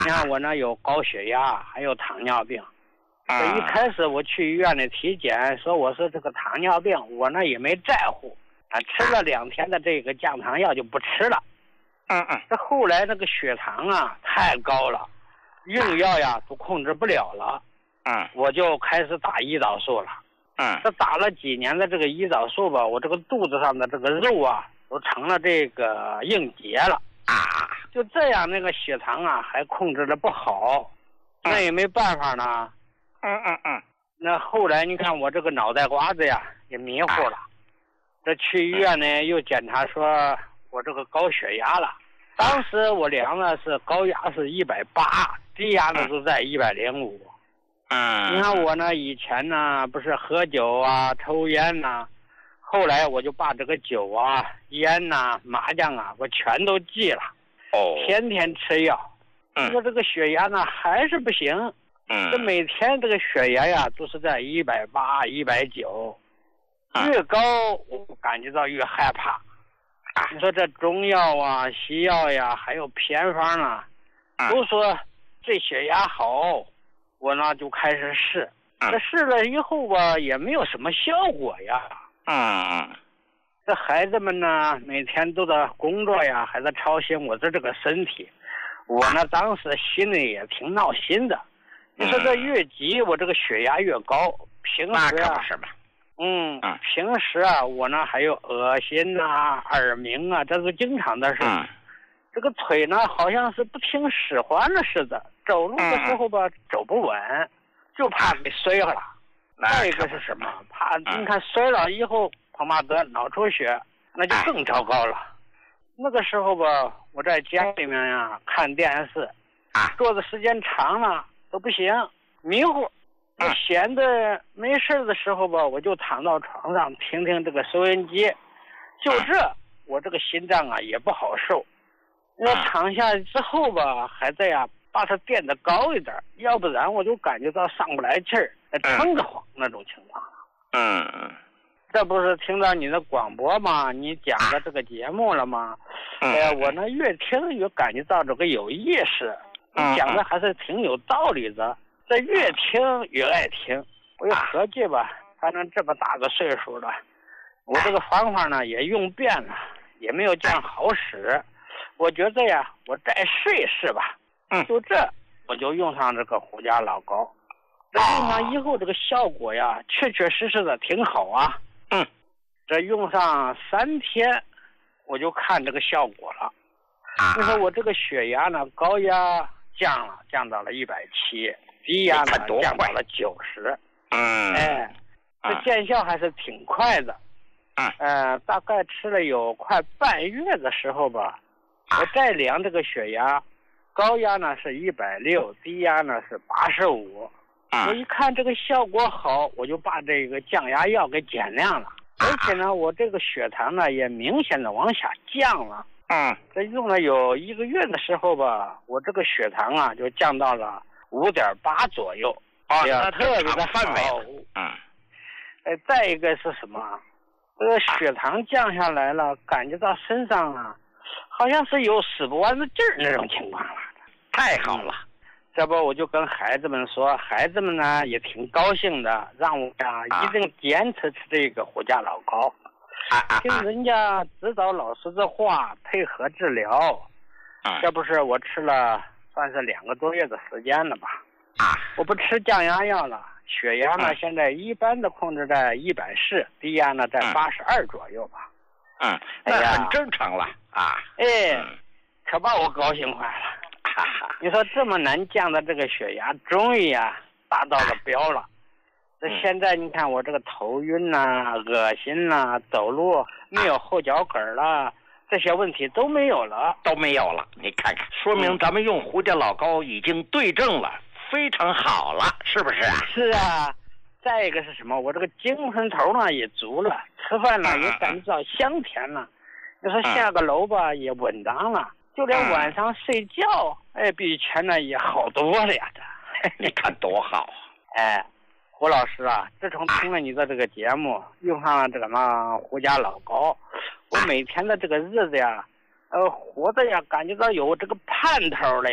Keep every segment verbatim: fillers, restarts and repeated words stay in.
你看我呢有高血压，还有糖尿病。这一开始我去医院里体检，说我是这个糖尿病，我呢也没在乎，啊，吃了两天的这个降糖药就不吃了。 嗯嗯。 这后来那个血糖啊太高了，用药呀都控制不了了。 嗯。 我就开始打胰岛素了。 嗯。 这打了几年的这个胰岛素吧，我这个肚子上的这个肉啊都成了这个硬结了。 啊。 就这样，那个血糖啊还控制的不好，那也没办法呢。 嗯嗯嗯。 那后来你看我这个脑袋瓜子呀也迷糊了，这去医院呢又检查说我这个高血压了。当时我量的是高压是一百八，低压呢是在一百零五。 嗯。 你看我呢以前呢不是喝酒啊抽烟呐，后来我就把这个酒啊烟呐麻将啊我全都戒了。 哦。 天天吃药。 嗯。 这个这个血压呢还是不行。 嗯。 这每天这个血压呀都是在一百八、一百九，越高我感觉到越害怕。啊，你说这中药啊、西药呀，还有偏方啊，都说这血压好，我呢就开始试。这试了以后吧，也没有什么效果呀。 嗯。 这孩子们呢，每天都在工作呀，还在操心我这这个身体。我呢，当时心里也挺闹心的。你说这越急，我这个血压越高。平时啊， 是吧？ 嗯，平时啊，我呢还有恶心啊、耳鸣啊，这是经常的事。 嗯。 这个腿呢，好像是不听使唤了似的，走路的时候吧，嗯、走不稳，就怕给摔了。再一个是什么？怕你看摔了以后，恐怕得脑出血，那就更糟糕了。那个时候吧，我在家里面呀看电视， 啊， 坐的时间长了。都不行，迷糊。我闲的没事的时候吧，我就躺到床上听听这个收音机。就这，我这个心脏啊也不好受。我躺下之后吧，还在呀把它垫得高一点，要不然我就感觉到上不来气儿，撑得慌那种情况。 嗯嗯。 这不是听到你的广播吗？你讲的这个节目了吗？ 嗯。 哎，我呢越听越感觉到这个有意思。你讲的还是挺有道理的，这越听越爱听。我又合计吧，反正这么大个岁数了，我这个方法呢也用遍了，也没有这样好使。我觉得呀，我再试一试吧。 嗯， 就这，我就用上这个胡家老膏。这用上以后，这个效果呀，确确实实的挺好啊。 嗯， 这用上三天，我就看这个效果了。你说我这个血压呢，高压降了，降到了一百七，低压呢降到了九十。 嗯， 哎，这见效还是挺快的。 嗯， 呃，大概吃了有快半月的时候吧，我再量这个血压，高压呢是一百六，低压呢是八十五。我一看这个效果好，我就把这个降压药给减量了，而且呢，我这个血糖呢也明显的往下降了。 嗯， 这用了有一个月的时候吧，我这个血糖啊就降到了五点八左右， 啊， 呀，特别的好。 嗯， 哎，再一个是什么？这个血糖降下来了，感觉到身上啊，好像是有使不完的劲儿那种情况了。 太好了， 这不我就跟孩子们说，孩子们呢也挺高兴的，让我呀、啊、一定坚持吃这个胡家老膏。听人家指导老师的话，配合治疗，这不是我吃了算是两个多月的时间了吧？ 啊， 我不吃降压药了，血压呢、嗯、现在一般的控制在一百四，低压呢在八十二左右吧。 嗯，那很正常了啊。 哎，嗯、可把我高兴坏了。 哈哈， 你说这么难降的这个血压，终于呀、啊、达到了标了。这现在你看我这个头晕呐、啊、恶心呐、啊、走路没有后脚跟了，这些问题都没有了， 都没有了。你看看，说明咱们用胡家老膏已经对症了，非常好了，是不是啊？ 是啊。再一个是什么？我这个精神头呢也足了，吃饭呢也感觉到香甜了。你说下个楼吧也稳当了，就连晚上睡觉，哎，比以前呢也好多了呀。这你看多好！ 哎。胡老师啊，自从听了你的这个节目，用上了这个嘛胡家老膏，我每天的这个日子呀，呃，活的呀，感觉到有这个盼头了呀。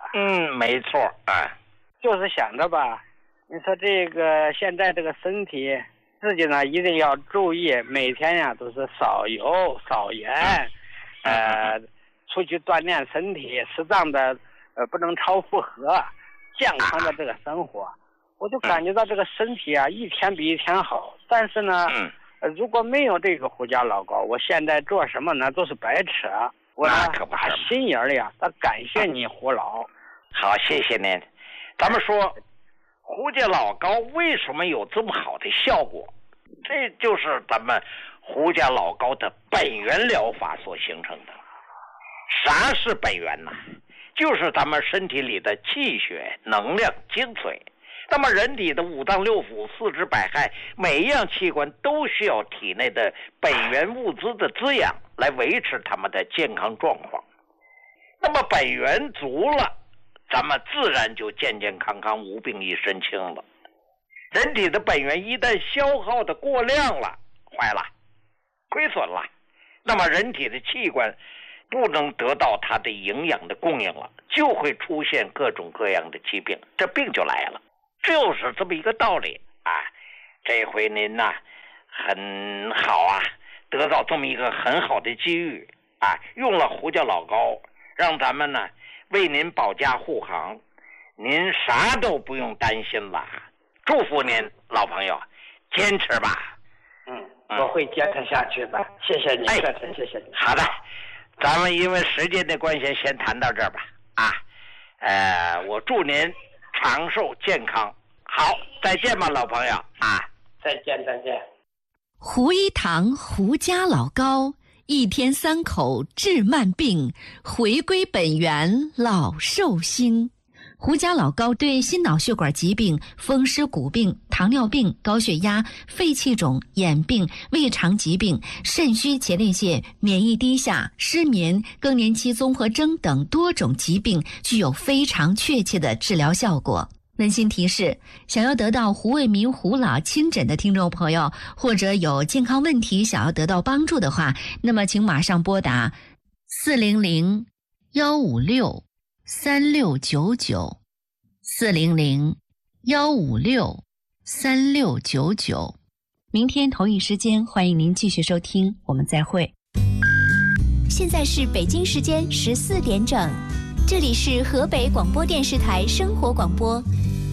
嗯，没错啊。 就是想着吧，你说这个现在这个身体，自己呢一定要注意，每天呀都是少油少盐，呃，出去锻炼身体，适当的呃不能超负荷，健康的这个生活。我就感觉到这个身体啊一天比一天好，但是呢，呃如果没有这个胡家老高，我现在做什么呢都是白扯。我呢打心眼里啊，他感谢你胡老。 好，谢谢您。咱们说胡家老高为什么有这么好的效果？这就是咱们胡家老高的本源疗法所形成的。啥是本源呢？就是咱们身体里的气血、能量、精髓。那么人体的五脏六腑、四肢百骸，每一样器官都需要体内的本源物资的滋养，来维持它们的健康状况。那么本源足了，咱们自然就健健康康、无病一身轻了。人体的本源一旦消耗的过量了，坏了，亏损了，那么人体的器官不能得到它的营养的供应了，就会出现各种各样的疾病，这病就来了。就是这么一个道理啊！这回您呐、啊、很好啊，得到这么一个很好的机遇啊，用了胡家老高，让咱们呢为您保驾护航，您啥都不用担心了。祝福您，老朋友，坚持吧。 嗯，我会坚持下去的。谢谢你， 哎， 谢谢你。 好的，咱们因为时间的关系，先谈到这儿吧。啊，呃，我祝您长寿健康。好，再见吧，老朋友啊！ 再见，再见。 胡一堂胡家老高，一天三口治慢病，回归本源老寿星。胡家老高对心脑血管疾病、风湿骨病、糖尿病、高血压、肺气肿、眼病、胃肠疾病、肾虚前列腺、免疫低下、失眠、更年期综合征等多种疾病具有非常确切的治疗效果。温馨提示：想要得到胡卫民胡老亲诊的听众朋友，或者有健康问题想要得到帮助的话，那么请马上拨打四零零幺五六三六九九四零零幺五六三六九九。明天同一时间，欢迎您继续收听，我们再会。 现在是北京时间十四点整，这里是河北广播电视台生活广播。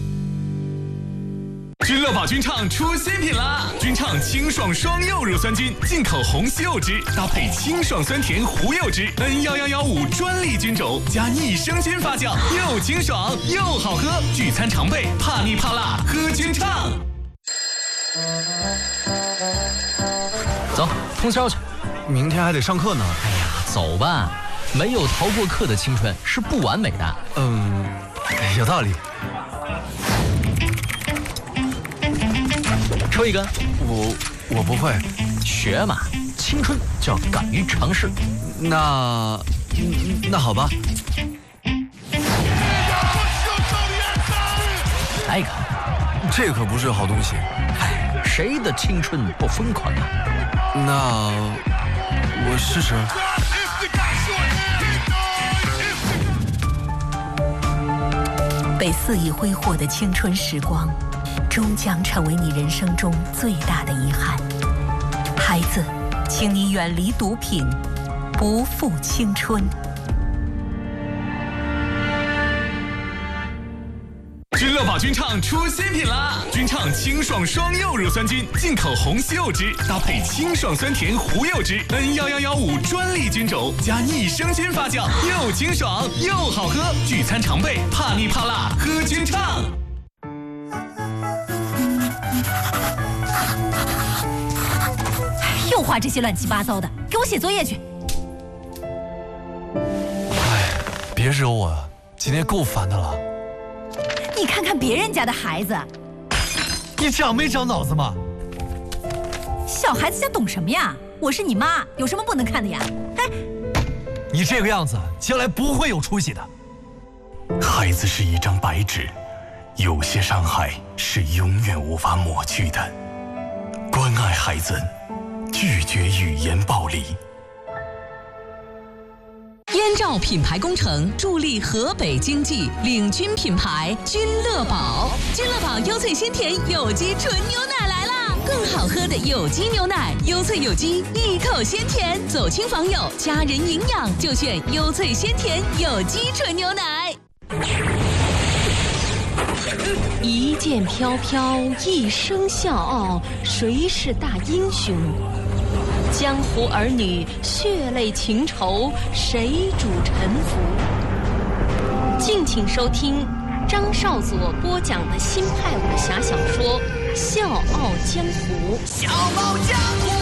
君乐宝君畅出新品啦！君畅清爽双柚乳酸菌，进口红西柚汁，搭配清爽酸甜胡柚汁 N 一一一五专利菌种，加益生菌发酵，又清爽又好喝，聚餐常备，怕腻怕辣，喝君畅。 走，通宵去， 明天还得上课呢。 哎呀，走吧，没有逃过课的青春是不完美的。 嗯，有道理。 抽一根。 我我不会。 学嘛，青春就要敢于尝试。 那那好吧。 来一个。 这可不是好东西。 嗨，谁的青春不疯狂啊？ 那我试试。 被肆意挥霍的青春时光，终将成为你人生中最大的遗憾。孩子，请你远离毒品，不负青春。 君乐宝君畅出新品啦！君畅清爽双柚乳酸菌，进口红西柚汁，搭配清爽酸甜胡柚汁 N 一一一五专利菌种，加益生菌发酵，又清爽又好喝，聚餐常备，怕腻怕辣，喝君畅。 又画这些乱七八糟的，给我写作业去。 哎，别惹我了，今天够烦的了。 你看看别人家的孩子， 你长没长脑子吗？ 小孩子家懂什么呀？我是你妈，有什么不能看的呀？哎， 你这个样子，将来不会有出息的。 孩子是一张白纸，有些伤害是永远无法抹去的。关爱孩子，拒绝语言暴力。 烟绕品牌工程助力河北经济，领军品牌君乐宝。君乐宝优萃鲜甜有机纯牛奶来啦！更好喝的有机牛奶，优萃有机，一口鲜甜，走亲访友，家人营养就选优萃鲜甜有机纯牛奶。一剑飘飘，一生笑傲，谁是大英雄？江湖儿女，血泪情仇，谁主沉浮？敬请收听张少佐播讲的新派武侠小说《笑傲江湖》。 笑傲江湖。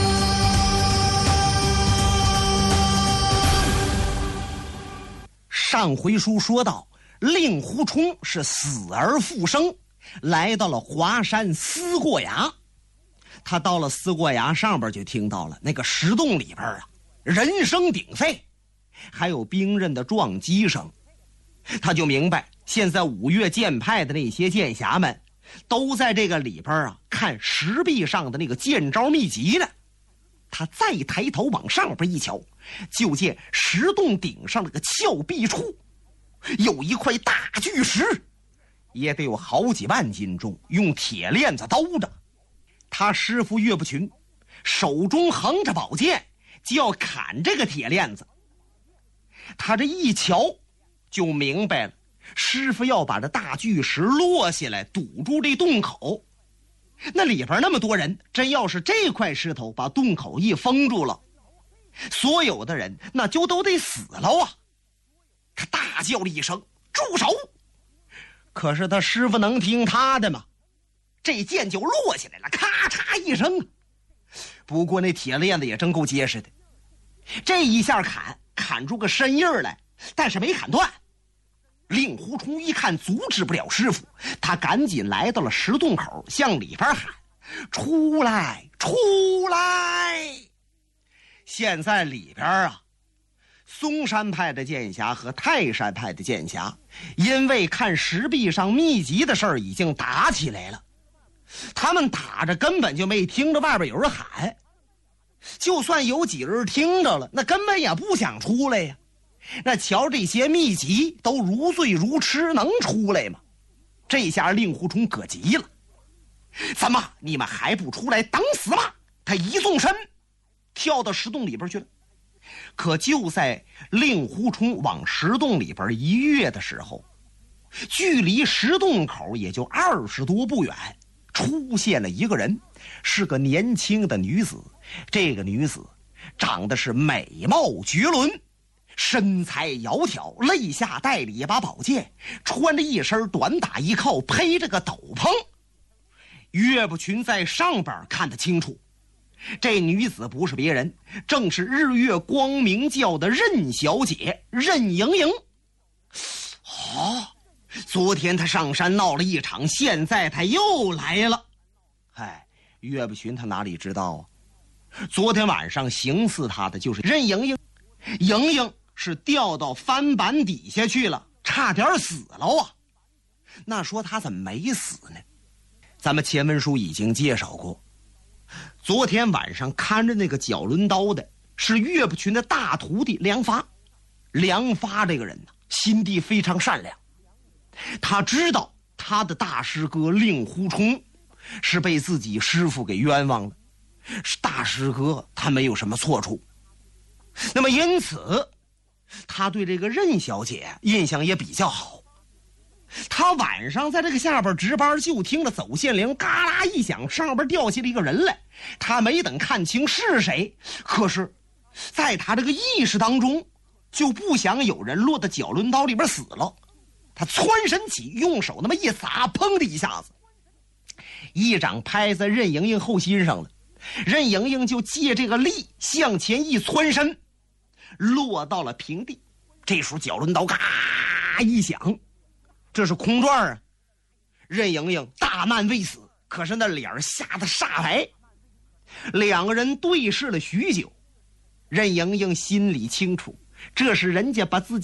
上回书说到，令狐冲是死而复生，来到了华山思过崖。他到了思过崖上边，就听到了那个石洞里边啊，人声鼎沸，还有兵刃的撞击声。他就明白，现在五岳剑派的那些剑侠们都在这个里边啊看石壁上的那个剑招秘籍呢。他再抬头往上边一瞧，就见石洞顶上那个峭壁处有一块大巨石，也得有好几万斤重，用铁链子兜着。他师傅岳不群手中横着宝剑，就要砍这个铁链子。他这一瞧就明白了，师傅要把这大巨石落下来堵住这洞口。那里边那么多人，真要是这块石头把洞口一封住了，所有的人那就都得死了啊！他大叫了一声：“住手！”可是他师傅能听他的吗？这剑就落下来了，咔嚓一声。不过那铁链子也真够结实的，这一下砍砍出个身印来，但是没砍断。令狐冲一看阻止不了师傅，他赶紧来到了石洞口，向里边喊：“出来，出来！”现在里边啊，嵩山派的剑侠和泰山派的剑侠因为看石壁上秘籍的事儿已经打起来了。他们打着根本就没听着外边有人喊，就算有几人听着了，那根本也不想出来呀。那瞧这些秘籍都如醉如痴，能出来吗？这下令狐冲可急了：“怎么你们还不出来等死吗？”他一纵身跳到石洞里边去了。可就在令狐冲往石洞里边一跃的时候，距离石洞口也就二十多步远，出现了一个人，是个年轻的女子。这个女子长得是美貌绝伦，身材窈窕，肋下带着一把宝剑，穿着一身短打衣靠，披着个斗篷。岳不群在上边看得清楚，这女子不是别人，正是日月光明教的任小姐任盈盈。哦，昨天她上山闹了一场，现在她又来了。哎，岳不群他哪里知道啊？昨天晚上行刺他的就是任盈盈，盈盈是掉到帆板底下去了，差点死了啊！那说他怎么没死呢？咱们前文书已经介绍过，昨天晚上看着那个绞轮刀的是岳不群的大徒弟梁发。梁发这个人呢，心地非常善良，他知道他的大师哥令狐冲是被自己师父给冤枉了，是大师哥他没有什么错处。那么因此他对这个任小姐印象也比较好。他晚上在这个下边值班，就听着走线铃嘎啦一响，上边掉下了一个人来。他没等看清是谁，可是在他这个意识当中就不想有人落到绞轮刀里边死了。他蹿身起，用手那么一撒，砰的一下子，一掌拍在任盈盈后心上了。任盈盈就借这个力向前一蹿身，落到了平地。这时候绞轮刀嘎一响，这是空转啊！任盈盈大难未死，可是那脸吓得煞白。两个人对视了许久，任盈盈心里清楚，这是人家把自己